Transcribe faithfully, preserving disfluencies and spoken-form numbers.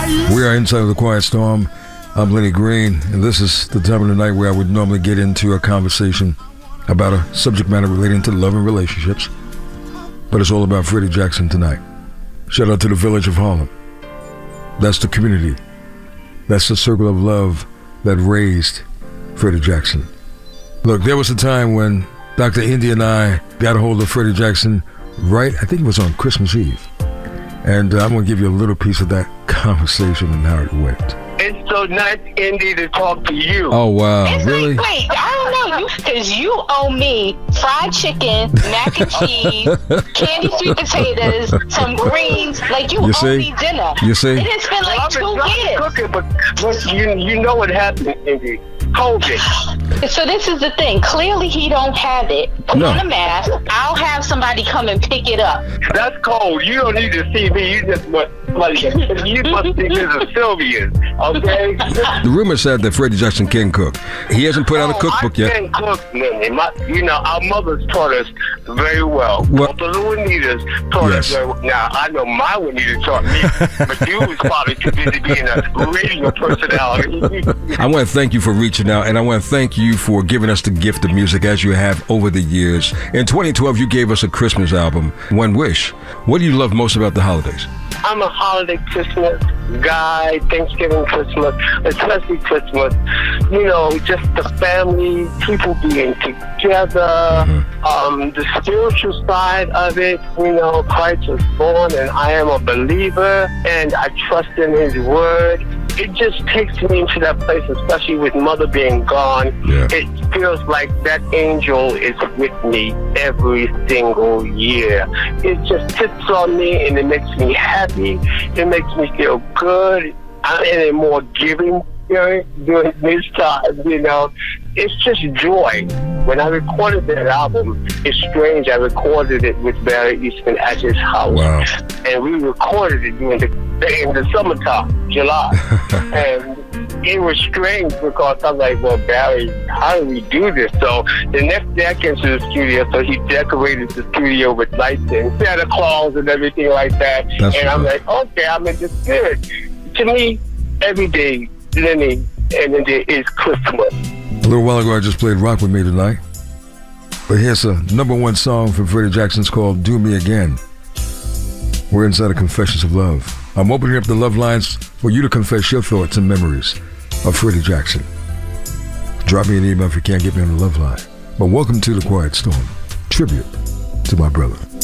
We are inside of the Quiet Storm. I'm Lenny Green, and this is the time of the night where I would normally get into a conversation about a subject matter relating to love and relationships, but it's all about Freddie Jackson tonight. Shout out to the village of Harlem. That's the community. That's the circle of love that raised Freddie Jackson. Look, there was a time when Doctor Indy and I got a hold of Freddie Jackson right, I think it was on Christmas Eve. And uh, I'm going to give you a little piece of that conversation and how it went. It's so nice, Indy, to talk to you. Oh, wow. It's Really? like, wait, I don't know, you because you owe me fried chicken, mac and cheese, candy sweet potatoes, some greens. Like, you, You owe see? me dinner. You see? It has been like I've been two trying to years. cook it, but, but you, you know what happened, Indy. COVID. So this is the thing. Clearly, he don't have it. Put No. on a mask. I'll have somebody come and pick it up. That's cold. You don't need to see me. You just must, like, you must think this is Sylvia's, okay? The rumor said that Freddie Jackson can cook. He hasn't put out a cookbook I yet. can cook, Lenny. My, you know, our mothers taught us very well. What? Both of the Juanitas taught Yes. us very well. Now, I know my Juanita taught me, but you was probably too busy being a radio personality. I want to thank you for reaching out, and I want to thank you for giving us the gift of music as you have over the years. In twenty twelve, you gave us a Christmas album, One Wish. What do you love most about the holidays? I'm a holiday Christmas guy, Thanksgiving, Christmas, especially Christmas. You know, just the family, people being together, Mm-hmm. um, the spiritual side of it. You know, Christ was born, and I am a believer, and I trust in His Word. It just takes me into that place, especially with Mother being gone. Yeah. It feels like that angel is with me every single year. It just sits on me, and it makes me happy. It makes me feel good. I'm in a more giving spirit during this time, you know. It's just joy. When I recorded that album, it's strange, I recorded it with Barry Eastman at his house. Wow. And we recorded it during the, in the summertime, July. And it was strange because I'm like, well, Barry, how do we do this? So the next day I came to the studio, so he decorated the studio with lights and Santa Claus and everything like that. That's and I'm right. like, okay, I'm in the spirit. To me, every day, Lenny, and then there is Christmas. A little while ago, I just played Rock With Me Tonight. But here's a number one song from Freddie Jackson's called Do Me Again. We're inside the Confessions of Love. I'm opening up the love lines for you to confess your thoughts and memories of Freddie Jackson. Drop me an email if you can't get me on the love line. But welcome to the Quiet Storm, tribute to my brother.